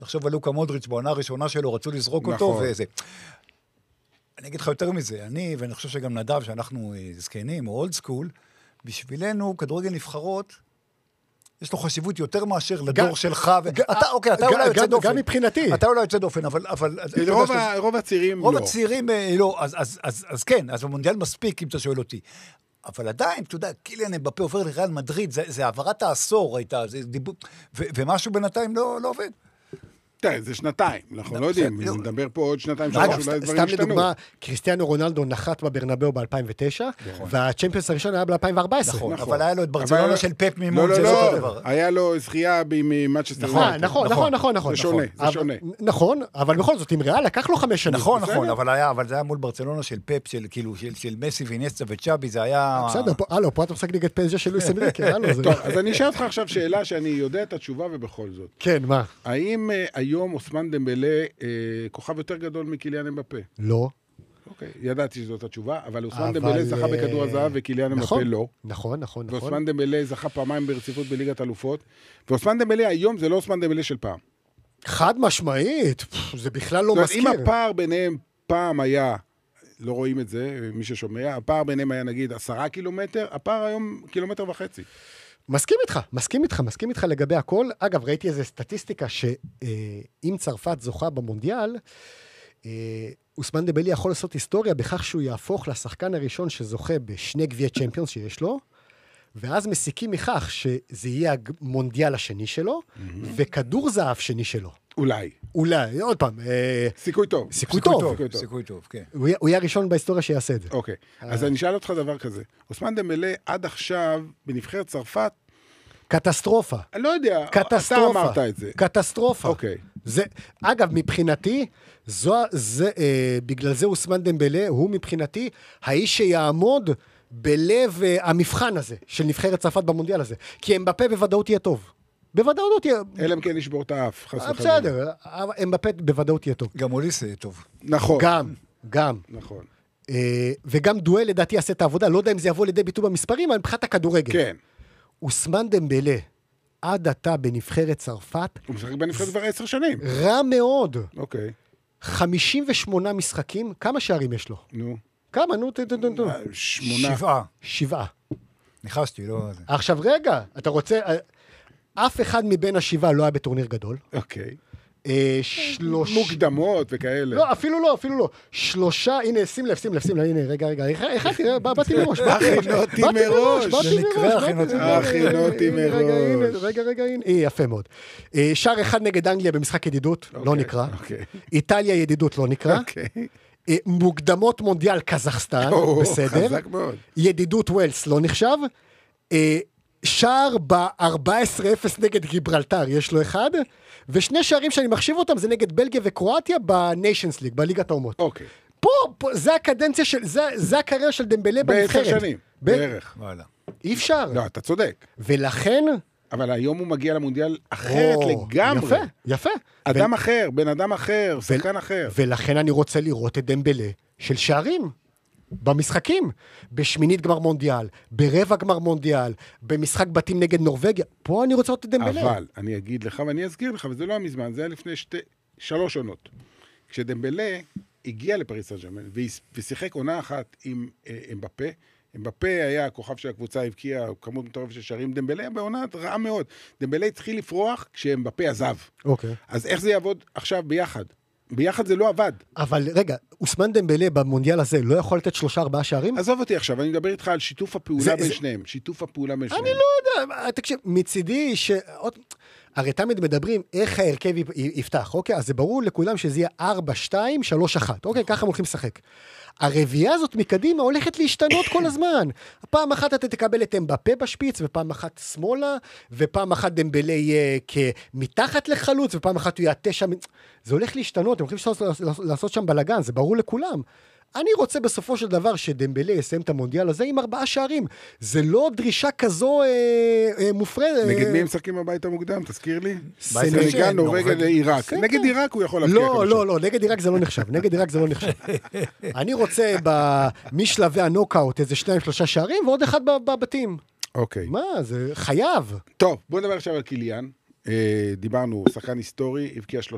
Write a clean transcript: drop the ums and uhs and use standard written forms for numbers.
תחשוב על לוקה מודריץ' בעונה הראשונה שלו, רצו לזרוק אותו, וזה. אני אגיד לך יותר מזה, ואני חושב שגם נדב, שאנחנו זקנים, או אולד סקול, בשבילנו, כדורגל נבחרות, יש לו חשיבות יותר מאשר לדור שלך, אתה אולי יוצא דופן. גם מבחינתי. אתה אולי יוצא דופן, אבל... רוב הצעירים לא. רוב הצעירים לא, אז כן, אז במונדיאל מספיק, אם אתה שואל אותי. אבל עדיין, אתה יודע, קיליאן אמבפה עובר לריאל מדריד, זה העברת העשור הייתה, ומשהו בינתיים לא עובד. זה שנתיים, אנחנו לא יודעים, נדבר פה עוד שנתיים, אולי דברים השתנו. סתם לדוגמה, קריסטיאנו רונלדו נחת בברנבאו ב-2009, והצ'מפיונס הראשון היה ב-2014. נכון, אבל היה לו את ברצלונה של פפ מימון, זה לא אותו דבר. היה לו זכייה ממנצ'סטר יונייטד. נכון. זה שונה. נכון, אבל בכל זאת, עם ריאל לקח לו 5 שנים. נכון, אבל זה היה מול ברצלונה של פפ, של מסי ואיניאסטה וצ'אבי, זה היה... בסדר, פה אתה משחק נגד פז'ה של לואיס אנריקה. אז אני אשאל אותך עכשיו שאלה שאני יודע את התשובה ובכל זאת. כן, מה? האם היום אוסמן דמבלה כוכב יותר גדול מקיליאן אמבפה? לא. אוקיי, ידעתי שזאת התשובה, אבל אוסמן דמבלה זכה בכדור הזהב וקיליאן אמבפה לא. נכון. ואוסמן דמבלה זכה פעמיים ברציפות בליגת אלופות, ואוסמן דמבלה היום זה לא אוסמן דמבלה של פעם. חד משמעית, זה בכלל לא מזכיר. אם הפער ביניהם פעם היה, לא רואים את זה, מי ששומע, הפער ביניהם היה נגיד 10 קילומטר, הפער היום 1.5 קילומטר. מסכים איתך לגבי הכל. אגב, ראיתי איזו סטטיסטיקה שאם צרפת זוכה במונדיאל, אוסמן דמבלה יכול לעשות היסטוריה בכך שהוא יהפוך לשחקן הראשון שזוכה בשני גביעי צ'מפיונס שיש לו, ואז מסיקים מכך שזה יהיה המונדיאל השני שלו, וכדור זהב שני שלו. אולי, עוד פעם. סיכוי טוב, כן. הוא יהיה הראשון בהיסטוריה שיעשה את זה. אוקיי, אז אני אשאל אותך דבר כזה. אוסמן דמבלה עד עכשיו, בנבחרת צרפת, קטסטרופה. אני לא יודע, אתה אמרת את זה. קטסטרופה. אוקיי. אגב, מבחינתי, בגלל זה אוסמן דמבלה, הוא מבחינתי, האיש שיעמוד בלב המבחן הזה, של נבחרת צרפת במונדיאל הזה. כי אמבפה בוודאות יהיה טוב. בוודאות יהיה... אלא אם כן לשבור את האף, חס וחלילה. בסדר, אמבפה בוודאות יהיה טוב. גם אוליס יהיה טוב. נכון. גם. נכון. וגם דואל לדעתי יעשה את העבודה, לא יודע אם זה יבוא לידי ביטוי במספרים, אבל מבחינת הכדורגל. כן. אוסמן דמבלה, עד עתה בנבחרת צרפת... הוא משחק בנבחרת כבר 10 שנים. רע מאוד. אוקיי. 58 משחקים, כמה שערים יש לו? נו. כמה? נו, 7. ניחשתי, לא... עכשיו רגע, אתה רוצה... אף אחד מבין 7 לא היה בטורניר גדול. אוקיי. מוקדמות וכאלה. לא, אפילו לא. 3, הנה, שים לב, הנה, רגע, באתי מראש. הכינותי מראש. רגע, הנה, יפה מאוד. שער 1 נגד אנגליה במשחק ידידות, לא נקרא. איטליה ידידות, לא נקרא. מוקדמות מונדיאל קזחסטן, בסדר. חזק מאוד. ידידות ווילס, לא נחשב. שער ב-14-0 נגד גיברלטר, יש לו 1, ושני שערים שאני מחשיב אותם, זה נגד בלגיה וקרואטיה בניישנס ליג, בליגת האומות. אוקיי. פה, זה הקדנציה של, זה הקריירה של דמבלה בנבחרת. ב10 שנים, בערך. אי אפשר. לא, אתה צודק. ולכן... אבל היום הוא מגיע למונדיאל אחרת לגמרי. יפה. אדם אחר, בן אדם אחר, שחקן אחר. ולכן אני רוצה לראות את דמבלה של שערים. במשחקים, בשמינית גמר מונדיאל, ברבע גמר מונדיאל, במשחק בתים נגד נורווגיה, פה אני רוצה לראות את דמבלה. אבל אני אגיד לך ואני אזכיר לך, וזה לא המזמן, זה היה לפני 3 עונות. כשדמבלה הגיע לפריס סן ז'רמן, ושיחק עונה אחת עם אמבפה, אמבפה היה הכוכב של הקבוצה, הבקיע כמות מטורפת של שערים, דמבלה בעונה רעה מאוד. דמבלה התחיל לפרוח כשאמבפה עזב. אוקיי. אז איך זה יעבוד עכשיו ביחד? ביחד זה לא עבד. אבל רגע, אוסמן דמבלה במונדיאל הזה לא יכול לתת 3-4 שערים? עזוב אותי עכשיו, אני מדבר איתך על שיתוף הפעולה בין שניהם. שיתוף הפעולה בין שניהם. אני לא יודע, תקשיב, מצידי הרי תמיד מדברים איך ההרכב יפתח, אוקיי? אז זה ברור לכולם שזה יהיה 4-2-3-1, אוקיי? ככה הם הולכים לשחק. הרביעייה הזאת מקדימה הולכת להשתנות כל הזמן. פעם אחת אתה תקבל את אמבפה בשפיץ, ופעם אחת שמאלה, ופעם אחת דמבלה יהיה מתחת לחלוץ, ופעם אחת הוא יהיה 9... זה הולך להשתנות, הם הולכים לעשות שם בלגן, זה ברור לכולם. אני רוצה בסופו של דבר שדמבלה יסיים את המונדיאל הזה עם 4 שערים. זה לא דרישה כזו מופרדת. נגד מי הם משחקים הביתה מוקדם? תזכיר לי. סנגל, נורווגיה לעיראק. נגד עיראק הוא יכול להבקיע. לא, נגד עיראק זה לא נחשב. אני רוצה משלבי הנוקאוט איזה 2-3 שערים, ועוד 1 בבתים. אוקיי. מה, זה חייב. טוב, בוא נדבר עכשיו על קיליאן. דיברנו, שחקן היסטורי, הבקיע 3